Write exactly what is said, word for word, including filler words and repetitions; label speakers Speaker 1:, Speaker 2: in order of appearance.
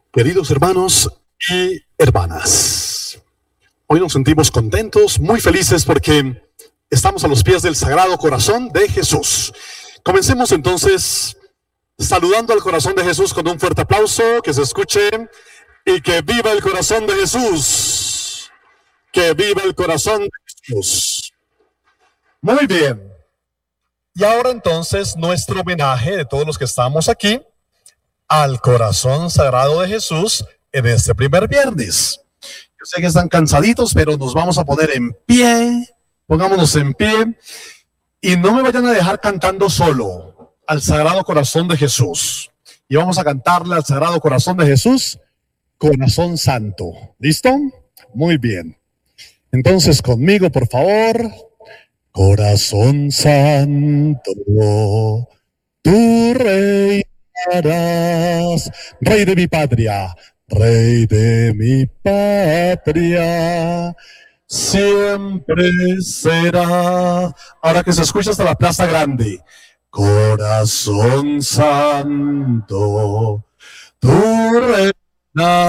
Speaker 1: Queridos hermanos y hermanas, hoy nos sentimos contentos, muy felices porque estamos a los pies del Sagrado Corazón de Jesús. Comencemos entonces saludando al corazón de Jesús con un fuerte aplauso, que se escuche, y que viva el corazón de Jesús, que viva el corazón de Jesús. Muy bien, y ahora entonces nuestro homenaje de todos los que estamos aquí al corazón sagrado de Jesús en este primer viernes. Yo sé que están cansaditos, pero nos vamos a poner en pie, pongámonos en pie, y no me vayan a dejar cantando solo al Sagrado Corazón de Jesús. Y vamos a cantarle al Sagrado Corazón de Jesús, Corazón Santo. ¿Listo? Muy bien. Entonces conmigo, por favor. Corazón Santo, tu rey harás, Rey de mi patria, Rey de mi patria, siempre será. Ahora que se escucha hasta la Plaza Grande. Corazón Santo, tu reina